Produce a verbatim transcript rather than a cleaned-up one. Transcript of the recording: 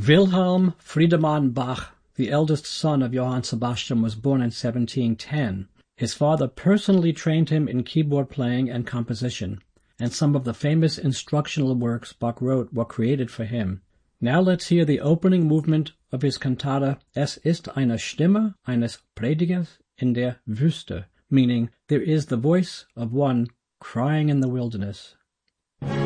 Wilhelm Friedemann Bach, the eldest son of Johann Sebastian, was born in seventeen ten. His father personally trained him in keyboard playing and composition, and some of the famous instructional works Bach wrote were created for him. Now let's hear the opening movement of his cantata Es ist eine Stimme eines Predigers in der Wüste, meaning there is the voice of one crying in the wilderness.